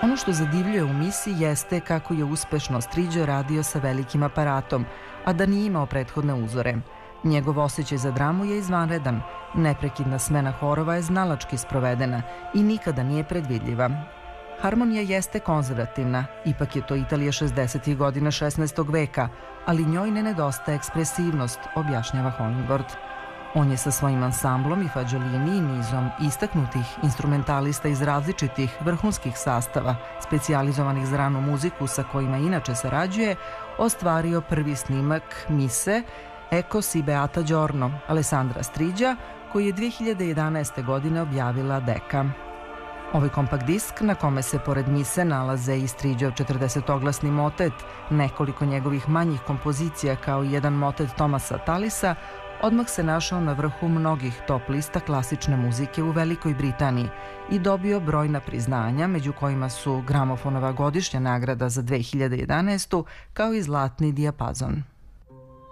Ono što zadivljuje u misiji jeste kako je uspešno Striđo radio sa velikim aparatom, a da nije imao prethodne uzore. Njegov osjećaj za dramu je izvanredan, neprekidna smena horova je znalački sprovedena i nikada nije predvidljiva. Harmonija jeste konzervativna, ipak je to Italija 60. godina 16. veka, ali njoj ne nedostaje ekspresivnost, objašnjava Hollingworth. On je sa svojim ansamblom i Fagiolini i nizom istaknutih instrumentalista iz različitih vrhunskih sastava, specijalizovanih za ranu muziku sa kojima inače sarađuje, ostvario prvi snimak mise Ecco si beata giorno Alessandra Striđa, koji je 2011. godine objavila Decca. Ovaj kompakt disk, na kome se pored mise nalaze i Striđov 40-oglasni motet, nekoliko njegovih manjih kompozicija kao i jedan motet Tomasa Tallisa, odmah se našao na vrhu mnogih top lista klasične muzike u Velikoj Britaniji i dobio brojna priznanja, među kojima su Gramofonova godišnja nagrada za 2011. kao i Zlatni dijapazon.